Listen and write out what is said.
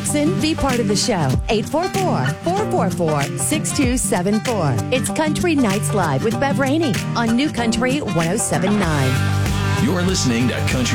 Nixon, be part of the show. 844-444-6274. It's Country Nights Live with Bev Rainey on New Country 107.9. You're listening to Country